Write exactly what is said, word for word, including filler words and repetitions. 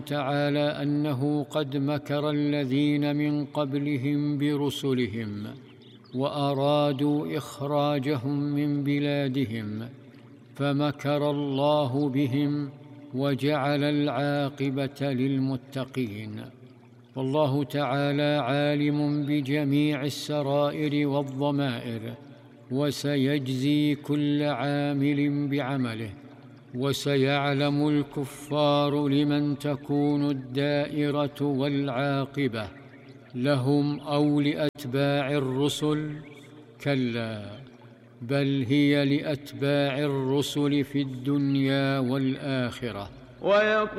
تعالى أنه قد مكر الذين من قبلهم برسلهم وأرادوا إخراجهم من بلادهم، فمكر الله بهم وجعل العاقبة للمتقين. والله تعالى عالم بجميع السرائر والضمائر، وسيجزي كل عامل بعمله، وسيعلم الكفار لمن تكون الدائرة والعاقبة، لهم أو لأتباع الرسل؟ كلا، بل هي لأتباع الرسل في الدنيا والآخرة.